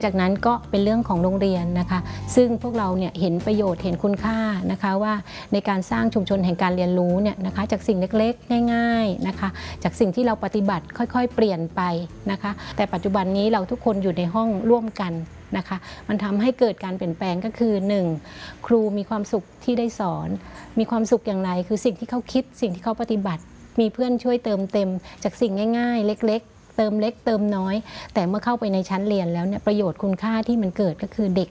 จากนั้นก็เป็นเรื่องของโรงเรียนนะคะซึ่งพวกเราเนี่ยเห็นประโยชน์เห็นคุณค่านะคะว่าในการสร้างชุมชนแห่งการเรียนรู้เนี่ยนะคะจากสิ่งเล็กๆง่ายๆนะคะจากสิ่งที่เราปฏิบัติค่อยๆเปลี่ยนไปนะคะแต่ปัจจุบันนี้เราทุกคนอยู่ในห้องร่วมกันนะคะมันทำให้เกิดการเปลี่ยนแปลงก็คือ 1. ครูมีความสุขที่ได้สอนมีความสุขอย่างไรคือสิ่งที่เขาคิดสิ่งที่เขาปฏิบัติมีเพื่อนช่วยเติมเต็มจากสิ่งง่ายๆเล็กๆเติมเล็กเติมน้อยแต่เมื่อเข้าไปในชั้นเรียนแล้วเนี่ยประโยชน์คุณค่าที่มันเกิดก็คือเด็ก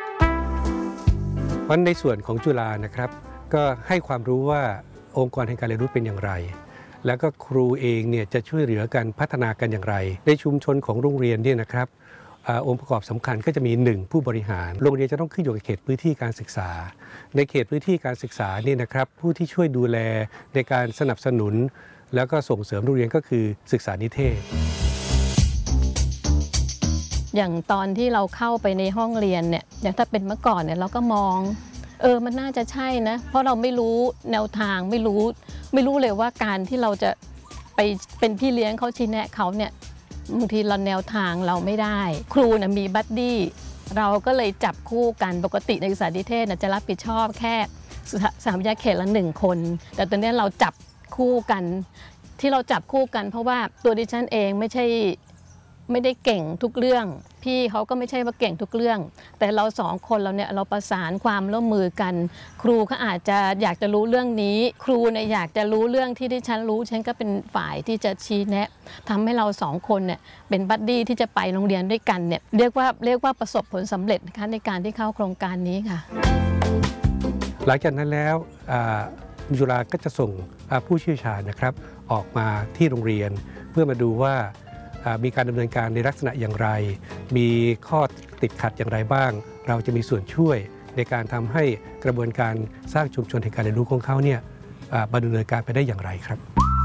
เพราะในส่วนของจุฬานะครับก็ให้ความรู้ว่าองค์กรแห่งการเรียนรู้เป็นอย่างไรแล้วก็ครูเองเนี่ยจะช่วยเหลือกันพัฒนากันอย่างไรในชุมชนของโรงเรียนเนี่ยนะครับองค์ประกอบสำคัญก็จะมี1ผู้บริหารโรงเรียนจะต้องขึ้นอยู่กับเขตพื้นที่การศึกษาในเขตพื้นที่การศึกษานี่นะครับผู้ที่ช่วยดูแลในการสนับสนุนแล้วก็ส่งเสริมโรงเรียนก็คือศึกษานิเทศอย่างตอนที่เราเข้าไปในห้องเรียนเนี่ยอย่างถ้าเป็นเมื่อก่อนเนี่ยเราก็มองมันน่าจะใช่นะเพราะเราไม่รู้แนวทางไม่รู้เลยว่าการที่เราจะไปเป็นพี่เลี้ยงเขาชี้แนะเขาเนี่ยบางทีเราแนวทางเราไม่ได้ครูนะมีบัดดี้เราก็เลยจับคู่กันปกติในศึกษานิเทศจะรับผิดชอบแค่สามวิทยาเขตละ1 คนแต่ตอนนี้เราจับคู่กันที่เราจับคู่กันเพราะว่าตัวดิฉันเองไม่ได้เก่งทุกเรื่องพี่เขาก็ไม่ใช่ว่าเก่งทุกเรื่องแต่เรา2 คนเราประสานความร่วมมือกันครูเขาอาจจะอยากจะรู้เรื่องนี้ครูเนี่ยอยากจะรู้เรื่องที่ดิฉันรู้ฉันก็เป็นฝ่ายที่จะชี้แนะทำให้เรา2 คนเนี่ยเป็นบัดดี้ที่จะไปโรงเรียนด้วยกันเนี่ยเรียกว่าประสบผลสำเร็จนะคะในการที่เข้าโครงการนี้ค่ะหลังจากนั้นแล้วจุฬาก็จะส่งผู้เชี่ยวชาญนะครับออกมาที่โรงเรียนเพื่อมาดูว่ามีการดำเนินการในลักษณะอย่างไรมีข้อติดขัดอย่างไรบ้างเราจะมีส่วนช่วยในการทำให้กระบวนการสร้างชุมชนแห่งการเรียนรู้ของเขาเนี่ยดำเนินการไปได้อย่างไรครับ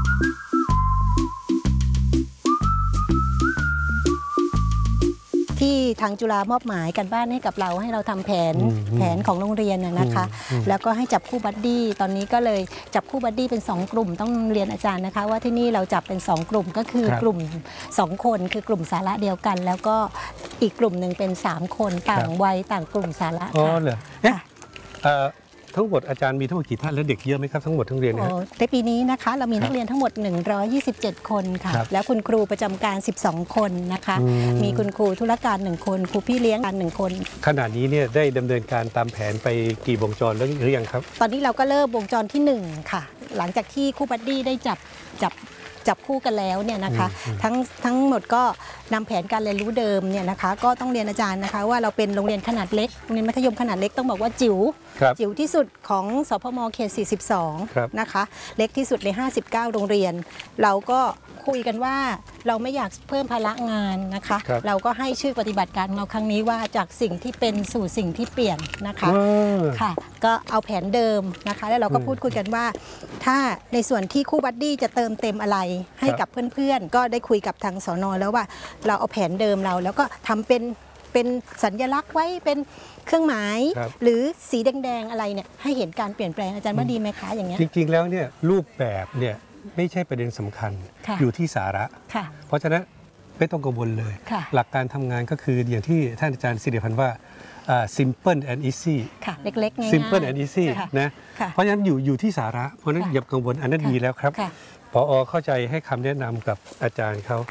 ที่ทางจุฬามอบหมายกันบ้านให้กับเราให้เราทำแผนของโรงเรียนนะคะแล้วก็ให้จับคู่บัดดี้ตอนนี้ก็เลยจับคู่บัดดี้เป็น2 กลุ่มต้องเรียนอาจารย์นะคะว่าที่นี่เราจับเป็น2 กลุ่มก็คือกลุ่ม2 คนคือกลุ่มสาระเดียวกันแล้วก็อีกกลุ่มหนึ่งเป็น3 คนต่างวัยต่างกลุ่มสาระค่ะเหรอทั้งหมดอาจารย์มีทั้งหมดกี่ท่านและเด็กเยอะไหมครับทั้งหมดทั้งเรียนในปีนี้นะคะเรามีนักเรียนทั้งหมด127 คนค่ะแล้วคุณครูประจำการ12 คนนะคะมีคุณครูธุรการ1 คนครูพี่เลี้ยงการ1 คนขณะนี้เนี่ยได้ดำเนินการตามแผนไปกี่วงจรแล้วหรือยังครับตอนนี้เราก็เริ่มวงจรที่1ค่ะหลังจากที่คู่บัดดี้ได้จับคู่กันแล้วเนี่ยนะคะทั้งหมดก็นำแผนการเรียนรู้เดิมเนี่ยนะคะก็ต้องเรียนอาจารย์นะคะว่าเราเป็นโรงเรียนขนาดเล็กโรงเรียนมัธยมขนาดเล็กต้องบอกว่าจิ๋วที่สุดของสพมเขต42นะคะเล็กที่สุดใน59โรงเรียนเราก็คุยกันว่าเราไม่อยากเพิ่มภาระงานนะคะเราก็ให้ชื่อปฏิบัติการของเราครั้งนี้ว่าจากสิ่งที่เป็นสู่สิ่งที่เปลี่ยนนะคะค่ะก็เอาแผนเดิมนะคะแล้วเราก็พูดคุยกันว่าถ้าในส่วนที่คู่บัดดี้จะเติมเต็มอะไรให้กับเพื่อนๆก็ได้คุยกับทางสน.แล้วว่าเราเอาแผนเดิมเราแล้วก็ทำเป็นสัญลักษณ์ไว้เป็นเครื่องหมายหรือสีแดงๆอะไรเนี่ยให้เห็นการเปลี่ยนแปลงอาจารย์ว่าดีไหมคะอย่างเงี้ยจริงๆแล้วเนี่ยรูปแบบเนี่ยไม่ใช่ประเด็นสำคัญอยู่ที่สาระเพราะฉะนั้นไม่ต้องกังวลเลยหลักการทำงานก็คืออย่างที่ท่านอาจารย์สิริพันธ์ว่าsimple and easy ค่ะเล็กๆง่ายๆ simple and easy นะเพราะฉะนั้นอยู่ที่สาระเพราะฉะนั้นอย่ากังวลอันนั้นดีแล้วครับผอ.เข้าใจให้คำแนะนำกับอาจารย์เขา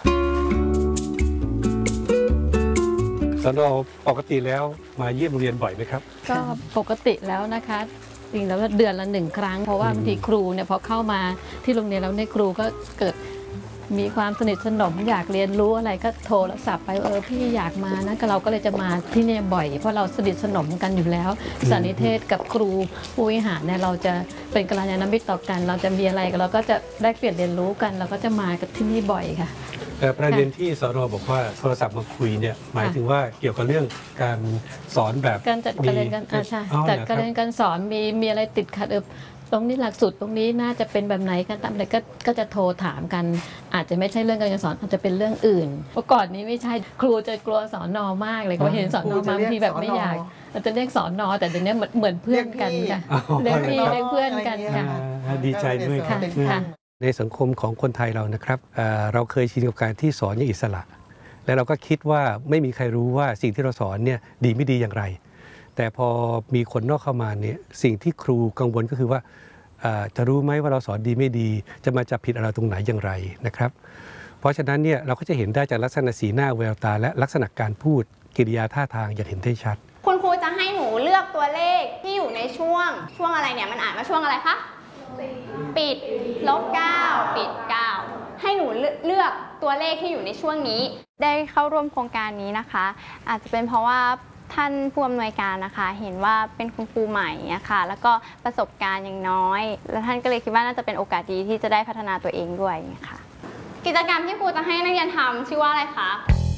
สน.ปกติแล้วมาเยี่ยมโรงเรียนบ่อยไหมครับก็ปกติแล้วนะคะจริงแล้วเดือนละ1 ครั้งเพราะว่าบางทีครูเนี่ยพอเข้ามาที่โรงเรียนแล้วในครูก็เกิดมีความสนิทสนมอยากเรียนรู้อะไรก็โทรศัพท์ไปพี่อยากมานะเราก็เลยจะมาที่นี่บ่อยเพราะเราสนิทสนมกันอยู่แล้วสานิเทศกับครูผู้บริหารเนี่ยเราจะเป็นกัลยาณมิตรต่อกันเราจะมีอะไรเราก็จะแลกเปลี่ยนเรียนรู้กันเราก็จะมากับที่นี่บ่อยค่ะประเด็นที่สน.บอกว่าโทรศัพท์มาคุยเนี่ยหมายถึงว่าเกี่ยวกับเรื่องการสอนแบบการจัดการเรียนการจัดการเรียนการสอนมีอะไรติดขัดตรงนี้หลักสูตรตรงนี้น่าจะเป็นแบบไหนกันตามอะไรก็จะโทรถามกันอาจจะไม่ใช่เรื่องการสอนอาจจะเป็นเรื่องอื่นเมื่อก่อนนี้ไม่ใช่ครูจะกลัวสอนมากเลยเขาเห็นสอนมาบางทีแบบไม่อยากเราจะเรียกสอนแต่เดี๋ยวนี้เหมือนเพื่อนกันค่ะเรียกพี่เรียกเพื่อนกันค่ะดีใจด้วยค่ะในสังคมของคนไทยเรานะครับเราเคยชินกับการที่สอนอย่างอิสระแล้วเราก็คิดว่าไม่มีใครรู้ว่าสิ่งที่เราสอนเนี่ยดีไม่ดีอย่างไรแต่พอมีคนนอกเข้ามาเนี่ยสิ่งที่ครูกังวลก็คือว่าจะรู้ไหมว่าเราสอนดีไม่ดีจะมาจับผิดอะไรตรงไหนอย่างไรนะครับเพราะฉะนั้นเนี่ยเราก็จะเห็นได้จากลักษณะสีหน้าแววตาและลักษณะการพูดกิริยาท่าทางอย่างเห็นได้ชัดคุณครูจะให้หนูเลือกตัวเลขที่อยู่ในช่วงอะไรเนี่ยมันอ่านว่าช่วงอะไรคะปิด-9ปิด9ให้หนูเลือกตัวเลขที่อยู่ในช่วงนี้ได้เข้าร่วมโครงการนี้นะคะอาจจะเป็นเพราะว่าท่านผู้อำนวยการนะคะเห็นว่าเป็นคุณครูใหม่นะคะแล้วก็ประสบการณ์ยังน้อยแล้วท่านก็เลยคิดว่าน่าจะเป็นโอกาสดีที่จะได้พัฒนาตัวเองด้วยค่ะกิจกรรมที่ครูจะให้นักเรียนทำชื่อว่าอะไรคะ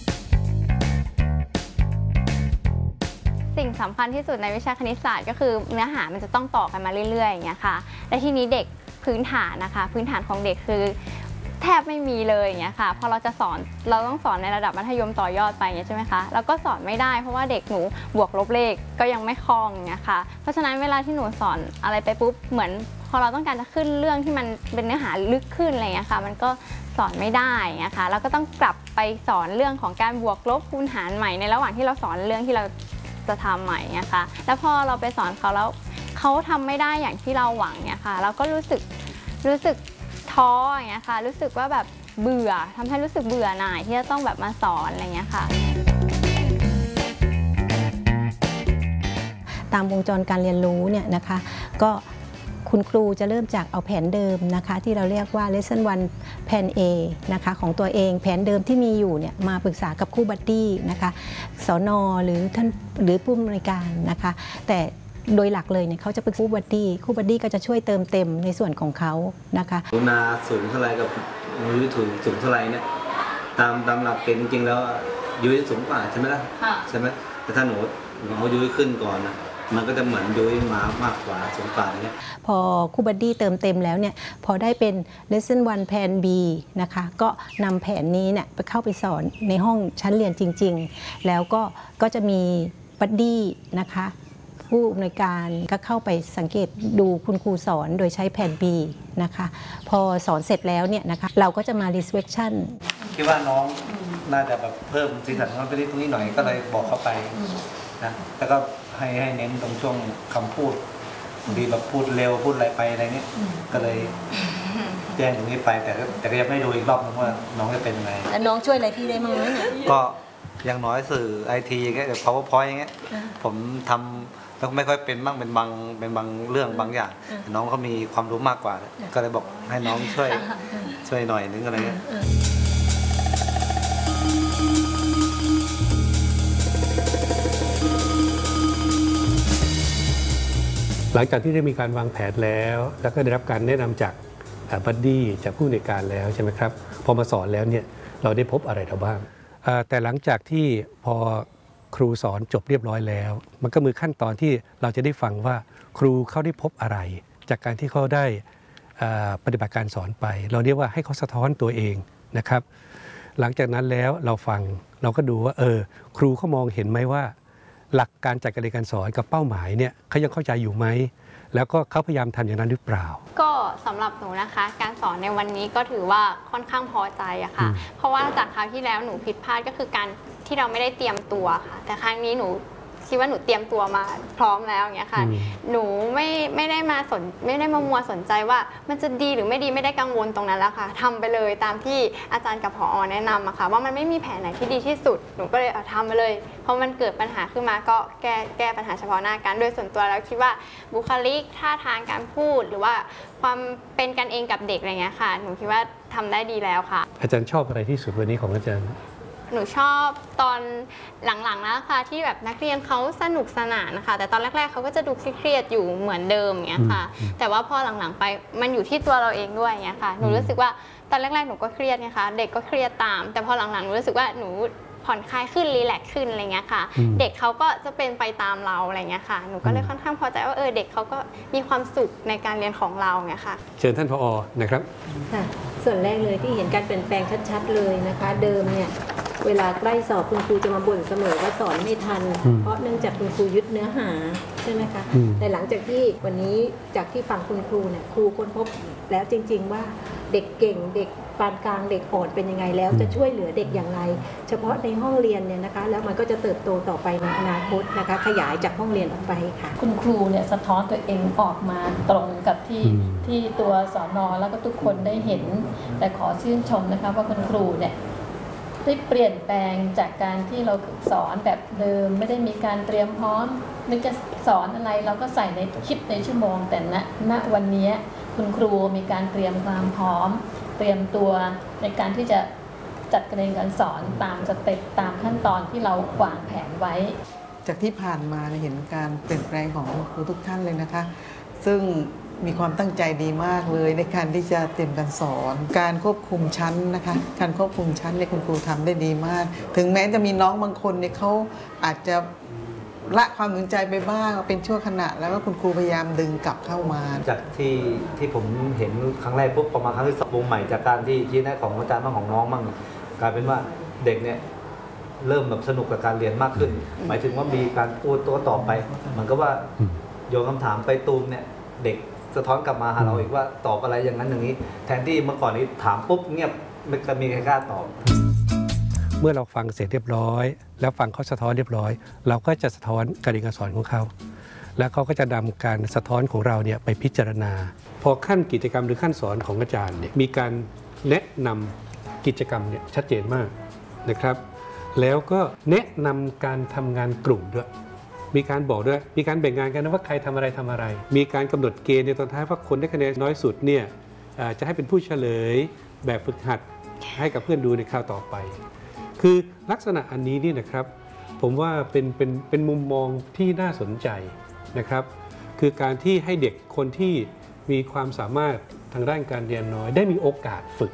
สิ่งสำคัญที่สุดในวิชาคณิตศาสตร์ก็คือเนื้อหามันจะต้องต่อกันมาเรื่อยๆอย่างเงี้ยค่ะและทีนี้เด็กพื้นฐานนะคะพื้นฐานของเด็กคือแทบไม่มีเลยอย่างเงี้ยค่ะพอเราจะสอนเราต้องสอนในระดับมัธยมต่อยอดไปอย่างเงี้ยใช่ไหมคะเราก็สอนไม่ได้เพราะว่าเด็กหนูบวกลบเลขก็ยังไม่คล่องอย่างเงี้ยค่ะเพราะฉะนั้นเวลาที่หนูสอนอะไรไปปุ๊บเหมือนพอเราต้องการจะขึ้นเรื่องที่มันเป็นเนื้อหาลึกขึ้นอะไรเงี้ยค่ะมันก็สอนไม่ได้อย่างเงี้ยค่ะแล้วก็ต้องกลับไปสอนเรื่องของการบวกลบคูณหารใหม่ในระหว่างที่เราสอนเรื่องที่เราจะทำใหม่นะคะแล้วพอเราไปสอนเขาแล้วเขาทำไม่ได้อย่างที่เราหวังเนี่ยค่ะเราก็รู้สึกท้ออย่างเงี้ยค่ะรู้สึกว่าแบบเบื่อทำให้รู้สึกเบื่อหน่ายที่จะต้องแบบมาสอนอะไรเงี้ยค่ะตามวงจรการเรียนรู้เนี่ยนะคะก็คุณครูจะเริ่มจากเอาแผนเดิมนะคะที่เราเรียกว่า Lesson 1 แผน A นะคะของตัวเองแผนเดิมที่มีอยู่เนี่ยมาปรึกษากับครูบัดดี้นะคะสน.หรือท่านหรือผู้อำนวยการนะคะแต่โดยหลักเลยเนี่ยเขาจะเป็นครูบัดดี้ก็จะช่วยเติมเต็มในส่วนของเขานะคะหนูนาสูงเท่าไรกับหนูยุ้ยสูงเท่าไรเนี่ยตามหลักเกณฑ์จริงๆแล้วยุ้ยสูงกว่าใช่ไหมล่ะใช่ไหมแต่ถ้าหนูเอายุ้ยขึ้นก่อนนะมันก็จะเหมือนยุ้ยมากกว่าสูงกว่าอย่างเงี้ยพอครูบัดดี้เติมเต็มแล้วเนี่ยพอได้เป็น Lesson 1 แผน B นะคะก็นำแผนนี้เนี่ยไปเข้าไปสอนในห้องชั้นเรียนจริงๆแล้วก็จะมีบัดดี้นะคะผู้อำนวยการก็เข้าไปสังเกตดูคุณครูสอนโดยใช้แผน B นะคะพอสอนเสร็จแล้วเนี่ยนะคะเราก็จะมา reflection คิดว่าน้องน่าจะแบบเพิ่มสีสันไปตรงนี้หน่อยก็เลยบอกเขาไปนะแล้วก็ให้เน้นตรงช่วงคำพูดดีแบบพูดเร็วพูดอะไรไปอะไรเงี้ยก็เลยแจ้งตรงนี้ไปแต่ก็ยังไม่ดูอีกรอบนึงว่าน้องจะเป็นยังไงแล้วน้องช่วยอะไรพี่ได้มั้งเนี่ยก็อย่างน้อยสื่อ IT อย่างเงี้ย PowerPoint อย่างเงี้ยผมทำแล้วไม่ค่อยเป็นบ้างเป็นบางเรื่องบางอย่างน้องเขามีความรู้มากกว่าก็เลยบอกให้น้องช่วยหน่อยนึงอะไรเงี้ยหลังจากที่ได้มีการวางแผนแล้วก็ได้รับการแนะนำจากบัดดี้จากผู้อำนวยการแล้วใช่ไหมครับพอมาสอนแล้วเนี่ยเราได้พบอะไรเราบ้างแต่หลังจากที่พอครูสอนจบเรียบร้อยแล้วมันก็มีขั้นตอนที่เราจะได้ฟังว่าครูเขาได้พบอะไรจากการที่เขาได้ปฏิบัติการสอนไปเราเรียกว่าให้เขาสะท้อนตัวเองนะครับหลังจากนั้นแล้วเราฟังเราก็ดูว่าครูเขามองเห็นไหมว่าหลักการจัดการเรียนการสอนกับเป้าหมายเนี่ยเขายังเข้าใจอยู่ไหมแล้วก็เขาพยายามทำอย่างนั้นหรือเปล่าก็สำหรับหนูนะคะการสอนในวันนี้ก็ถือว่าค่อนข้างพอใจอะค่ะเพราะว่าจากคราวที่แล้วหนูผิดพลาดก็คือการที่เราไม่ได้เตรียมตัวค่ะแต่ครั้งนี้หนูคิดว่าหนูเตรียมตัวมาพร้อมแล้วอย่างเงี้ยค่ะหนูไม่ได้มามัวสนใจว่ามันจะดีหรือไม่ดีไม่ได้กังวลตรงนั้นแล้วค่ะทำไปเลยตามที่อาจารย์กับผอ.แนะนำอะค่ะว่ามันไม่มีแผนไหนที่ดีที่สุดหนูก็เลยทำไปเลยพอมันเกิดปัญหาขึ้นมาก็แก้ปัญหาเฉพาะหน้ากันโดยส่วนตัวแล้วคิดว่าบุคลิกท่าทางการพูดหรือว่าความเป็นกันเองกับเด็กอะไรเงี้ยค่ะหนูคิดว่าทำได้ดีแล้วค่ะอาจารย์ชอบอะไรที่สุดวันนี้ของอาจารย์หนูชอบตอนหลังๆนะคะที่แบบนักเรียนเขาสนุกสนานนะคะแต่ตอนแรกๆเขาก็จะดูเครียดอยู่เหมือนเดิมอย่างเงี้ยค่ะแต่ว่าพอหลังๆไปมันอยู่ที่ตัวเราเองด้วยอย่างเงี้ยค่ะหนูรู้สึกว่าตอนแรกๆหนูก็เครียดนะคะเด็กก็เครียดตามแต่พอหลังๆหนูรู้สึกว่าหนูผ่อนคลายขึ้นรีแลกซ์ขึ้นอะไรเงี้ยค่ะเด็กเขาก็จะเป็นไปตามเราอะไรเงี้ยค่ะหนูก็เลยค่อนข้างพอใจว่าเด็กเขาก็มีความสุขในการเรียนของเราเงี้ยค่ะเชิญท่านผอ.นะครับค่ะส่วนแรกเลยที่เห็นการเปลี่ยนแปลงชัดๆเลยนะคะเดิมเนี่ยเวลาใกล้สอบคุณครูจะมาบ่นเสมอว่าสอนไม่ทันเพราะเนื่องจากคุณครูยึดเนื้อหาใช่ไหมคะแต่หลังจากที่วันนี้จากที่ฟังคุณครูเนี่ยครูค้นพบแล้วจริงๆว่าเด็กเก่งเด็กปานกลางเด็กอ่อนเป็นยังไงแล้วจะช่วยเหลือเด็กอย่างไร เฉพาะในห้องเรียนเนี่ยนะคะแล้วมันก็จะเติบโตต่อไปในอนาคตนะคะขยายจากห้องเรียนออกไปค่ะคุณครูเนี่ยสะท้อนตัวเองออกมาตรงกับที่ตัวสน.แล้วก็ทุกคนได้เห็นแต่ขอชื่นชมนะคะว่าคุณครูเนี่ยได้เปลี่ยนแปลงจากการที่เราสอนแบบเดิมไม่ได้มีการเตรียมพร้อมนึกจะสอนอะไรเราก็ใส่ในคลิปในชั่วโมงแต่ณวันนี้คุณครูมีการเตรียมความพร้อมเตรียมตัวในการที่จะจัดการเรียนการสอนตามสเต็ปตามขั้นตอนที่เราวางแผนไว้จากที่ผ่านมาเห็นการเปลี่ยนแปลงของครูทุกท่านเลยนะคะ ซึ่งมีความตั้งใจดีมากเลยในการที่จะเตรียมการสอนการควบคุมชั้นนะคะการควบคุมชั้นเนี่ยคุณครูทำได้ดีมากถึงแม้จะมีน้องบางคนเนี่ยเขาอาจจะละความสนใจไปบ้างเป็นชั่วขณะแล้วก็คุณครูพยายามดึงกลับเข้ามาจากที่ผมเห็นครั้งแรกปุ๊บพอมาครั้งที่สองวงใหม่จากการที่ชี้แนะของอาจารย์บ้างของน้องบ้างกลายเป็นว่าเด็กเนี่ยเริ่มแบบสนุกกับการเรียนมากขึ้นหมายถึงว่ามีการพูดตัวต่อไปเหมือนกับว่าโยนคำถามไปตูมเนี่ยเด็กสะท้อนกลับมาหาเราอีกว่าตอบอะไรอย่างนั้นอย่างนี้แทนที่เมื่อก่อนนี้ถามปุ๊บเงียบไม่มีใครกล้าตอบเมื่อเราฟังเสร็จเรียบร้อยแล้วฟังเขาสะท้อนเรียบร้อยเราก็จะสะท้อนการเรียนการสอนของเขาแล้วเขาก็จะนำการสะท้อนของเราเนี่ยไปพิจารณาพอขั้นกิจกรรมหรือขั้นสอนของอาจารย์เนี่ยมีการแนะนำกิจกรรมเนี่ยชัดเจนมากนะครับแล้วก็แนะนำการทำงานกลุ่มด้วยมีการบอกด้วยมีการแบ่งงานกันนะว่าใครทำอะไรมีการกำหนดเกณฑ์ในตอนท้ายว่าคนได้คะแนนน้อยสุดเนี่ยจะให้เป็นผู้เฉลยแบบฝึกหัดให้กับเพื่อนดูในคราวต่อไปคือลักษณะอันนี้นี่นะครับผมว่าเป็นมุมมองที่น่าสนใจนะครับคือการที่ให้เด็กคนที่มีความสามารถทางด้านการเรียนน้อยได้มีโอกาสฝึก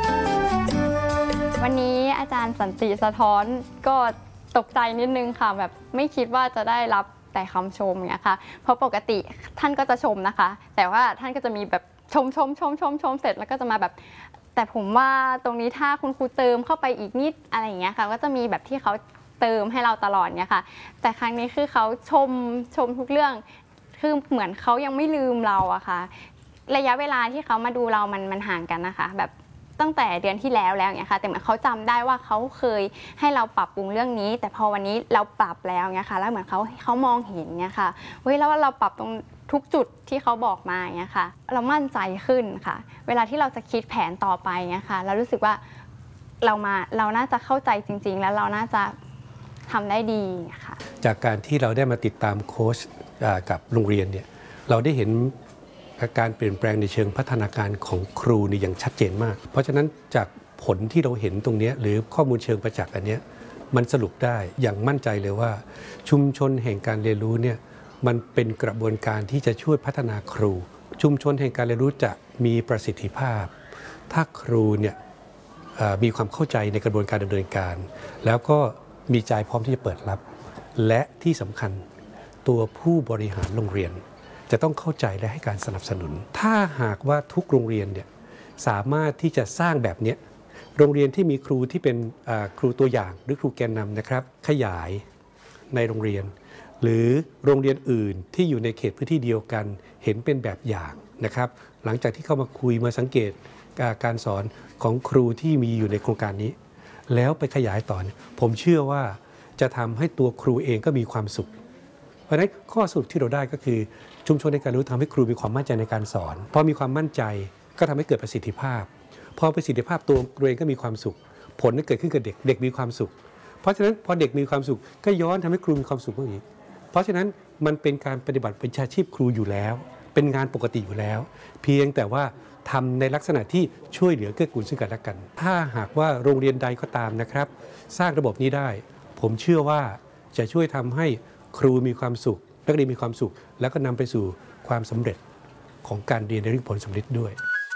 วันนี้อาจารย์สันติสะท้อนก็ตกใจนิดนึงค่ะแบบไม่คิดว่าจะได้รับแต่คำชมเนี่ยค่ะเพราะปกติท่านก็จะชมนะคะแต่ว่าท่านก็จะมีแบบชมเสร็จแล้วก็จะมาแบบแต่ผมว่าตรงนี้ถ้าคุณครูเติมเข้าไปอีกนิดอะไรอย่างเงี้ยค่ะก็จะมีแบบที่เขาเติมให้เราตลอดเนี่ยค่ะแต่ครั้งนี้คือเขาชมทุกเรื่องคือเหมือนเขายังไม่ลืมเราอะค่ะระยะเวลาที่เขามาดูเรามันห่างกันนะคะแบบตั้งแต่เดือนที่แล้วเนี่ยค่ะแต่เหมือนเขาจำได้ว่าเขาเคยให้เราปรับปรุงเรื่องนี้แต่พอวันนี้เราปรับแล้วเนี่ยค่ะแล้วเหมือนเขามองเห็นเนี่ยค่ะเฮ้ยแล้วว่าเราปรับตรงทุกจุดที่เขาบอกมาเนี่ยค่ะเรามั่นใจขึ้นค่ะเวลาที่เราจะคิดแผนต่อไปเนี่ยค่ะเรารู้สึกว่าเราน่าจะเข้าใจจริงๆแล้วเราน่าจะทำได้ดีค่ะจากการที่เราได้มาติดตามโค้ชกับโรงเรียนเนี่ยเราได้เห็นการเปลี่ยนแปลงในเชิงพัฒนาการของครูนี่อย่างชัดเจนมากเพราะฉะนั้นจากผลที่เราเห็นตรงนี้หรือข้อมูลเชิงประจักษ์อันนี้มันสรุปได้อย่างมั่นใจเลยว่าชุมชนแห่งการเรียนรู้เนี่ยมันเป็นกระบวนการที่จะช่วยพัฒนาครูชุมชนแห่งการเรียนรู้จะมีประสิทธิภาพถ้าครูเนี่ยมีความเข้าใจในกระบวนการดำเนินการแล้วก็มีใจพร้อมที่จะเปิดรับและที่สำคัญตัวผู้บริหารโรงเรียนจะต้องเข้าใจและให้การสนับสนุนถ้าหากว่าทุกโรงเรียนเนี่ยสามารถที่จะสร้างแบบนี้โรงเรียนที่มีครูที่เป็นครูตัวอย่างหรือครูแกนนำนะครับขยายในโรงเรียนหรือโรงเรียนอื่นที่อยู่ในเขตพื้นที่เดียวกันเห็นเป็นแบบอย่างนะครับหลังจากที่เข้ามาคุยมาสังเกตการสอนของครูที่มีอยู่ในโครงการนี้แล้วไปขยายต่อผมเชื่อว่าจะทำให้ตัวครูเองก็มีความสุขเพราะฉะนั้นข้อสรุปที่เราได้ก็คือชุมชนในการรู้ทำให้ครูมีความมั่นใจในการสอนพอมีความมั่นใจก็ทำให้เกิดประสิทธิภาพพอประสิทธิภาพตัวเองก็มีความสุขผลที่เกิดขึ้นกับเด็กมีความสุขเพราะฉะนั้นพอเด็กมีความสุขก็ย้อนทำให้ครูมีความสุขอีกเพราะฉะนั้นมันเป็นการปฏิบัติเป็นอาชีพครูอยู่แล้วเป็นงานปกติอยู่แล้วเพียงแต่ว่าทำในลักษณะที่ช่วยเหลือเกื้อกูลซึ่งกันและกันถ้าหากว่าโรงเรียนใดก็ตามนะครับสร้างระบบนี้ได้ผมเชื่อว่าจะช่วยทำให้ครูมีความสุขนักเรียนมีความสุขแล้วก็นำไปสู่ความสำเร็จของการเรียนในเรื่องผลสำเร็จด้วย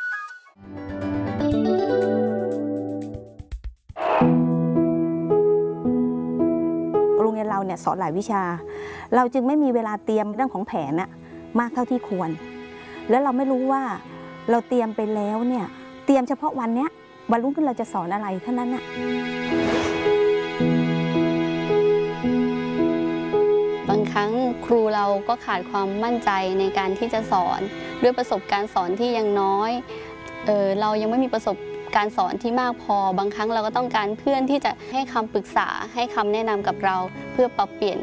โรงเรียนเราเนี่ยสอนหลายวิชาเราจึงไม่มีเวลาเตรียมเรื่องของแผนมากเท่าที่ควรแล้วเราไม่รู้ว่าเราเตรียมไปแล้วเนี่ยเตรียมเฉพาะวันเนี้ยวันรุ่งขึ้นเราจะสอนอะไรเท่านั้นน่ะบางครั้งครูเราก็ขาดความมั่นใจในการที่จะสอนด้วยประสบการณ์สอนที่ยังน้อยเรายังไม่มีประสบการสอนที่มากพอบางครั้งเราก็ต้องการเพื่อนที่จะให้คำปรึกษาให้คำแนะนำกับเราเพื่อปรับเปลี่ยน